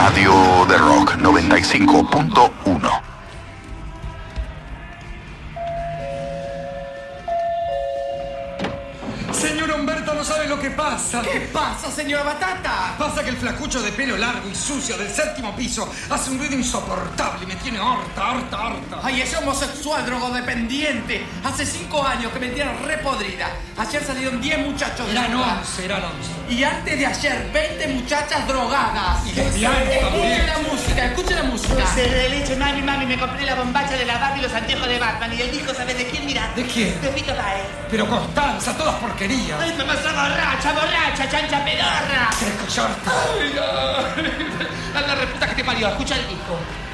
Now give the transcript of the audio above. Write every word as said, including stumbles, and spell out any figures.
Radio de Rock noventa y cinco punto uno. Señor Humberto, no sabe lo que pasa. ¿Qué pasa, señora Batata? Pasa que el flacucho de pelo largo y sucio del séptimo piso hace un ruido insoportable y me tiene harta, harta, harta. Ay, es homosexual, drogodependiente. Hace cinco años que me tiene repodrida. Ayer salieron diez muchachos de Eran droga. once, eran once. Y antes de ayer, veinte muchachas drogadas. Y lesbianas también. Escuche la música, escuche la música. Dulce de leche, mami, mami, me compré la bombacha de la Barbie y los anteojos de Batman. Y el disco, ¿sabes de quién? Mira. ¿De quién? De Pito Páez. Pero Constanza, todas porquerías. ¡Ay, me pasó borracha, borracha, chancha pedorra! ¡Qué cochorta! ¡Ay, ay! A la reputa que te parió, escucha el disco.